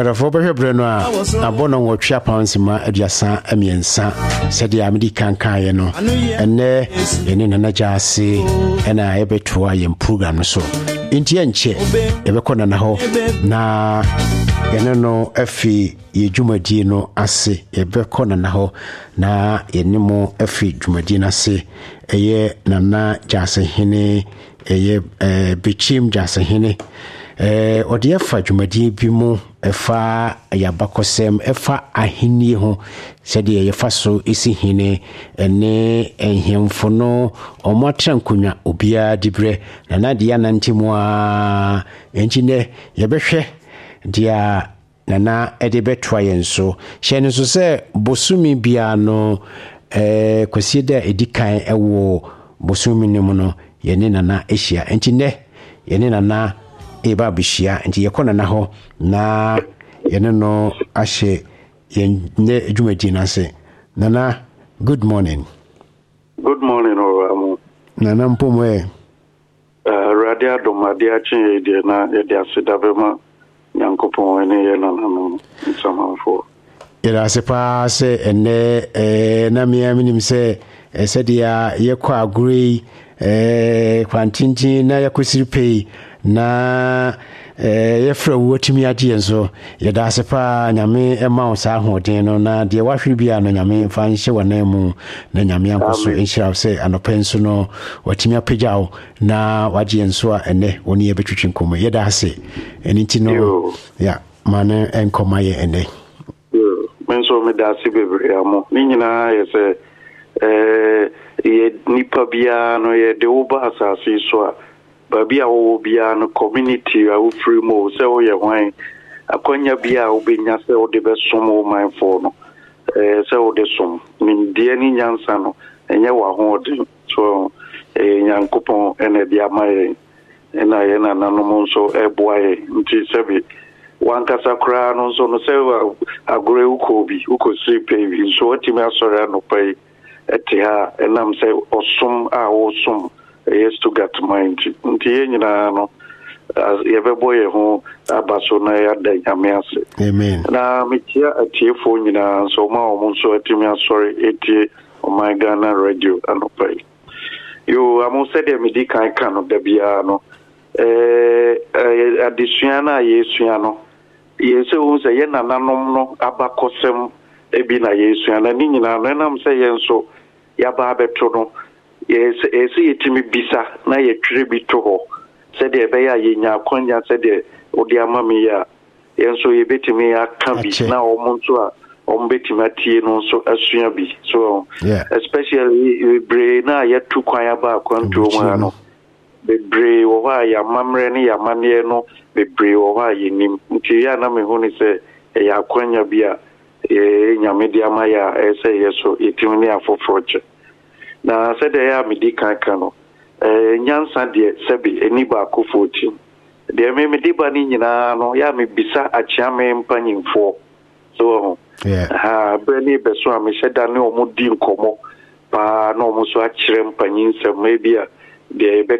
Rafo behwebre no a abono nwotwe pounds ma aduasa amiensa sede amedi kankan no ene ene nana jase ena ebetoa yem program no so inti enche ebekona na ho na ene no afi yedwumadi no ase ebekona na ho na yenimo afi dwumadi no ase eye nana jase hene eye bichim jase hene odi afa dwumadi bi mu efa yabakosem efa ahini ho sede yefa so isi hine ene enhemfo no omatra nkunya obia dibre na de anantimu a enjine yebehwe dia nana edebetwa yenso hye so se bosumi bia no kwasieda edikan ewo bosumi nimu no yene nana ehia enjine yene nana eba bishia nti yekona na ho na yene no ahye yene adwumadi na se nana good morning Oramu nana mpomwe radia domadia chin de na de asidabema nyankopon ene ye na no nsamafo ira sepa se ene na minim se sedia yekwa agree kwantintin na yakosiripei na yefra wotimi ade enso yeda sepa nyame ema osa ahoden no na de wahwe bia no nyame fa nhye wanamu na nyame ankoso enhyira se anopenso no watimi apagyawo na wagye enso a ene woni yebetwitwi nkomo yeda ase eniti no ya mane enkomaye ene menso me da se bebre amo ni nyina yese ye nipa bia no ye de oba asase so a babia wo bia no community a wo free mo se wo ye hwan akonya bia wo benya se wo de besom wo manfo no se wo de som min de ni nyansa no enye wa ho de so nyankopon ene dia mai ena ye na nanom so eboaye nti sebi wankasa kra no so no se agore ukobi ukosi pevi so otimi asore no pai etia enam se osum a osum yes to get mind nti yenyina no yebeboye ho abaso na ya da nyame ase amen na metia atiefo nyina so ma omo so atimi asore etie o my Ghana radio anopai yo amo se de medi kan no da bia no adisuana yesuano yese wo se ye nananom no abakosem ebi na yesuana ni nyina no enam se yenso yaba abeto no esi yetimi bisa na yetwire bi to ho se de be ya yenya akonya se de odi amami ya yenso yebetimi aka bi na omuntu a ombetimi atie no so asua bi so especially brain na yetu kwan aba akwanto mu ano bebre wo ha ya mamre ne ya mane no bebre wo ha yenim nti ya na me hu ni se ya akonya bi a nyame dia ma ya ese yeso yetimi ne afofroche na said ya medi kankan no nyansa de sebi eni ba ko 14 de me medi ba ni nyina no ya me bisa achia me mpanyimfo so beni beso a me sheda ne omudi nkomo pa no mo so achire mpanyinsem maybe de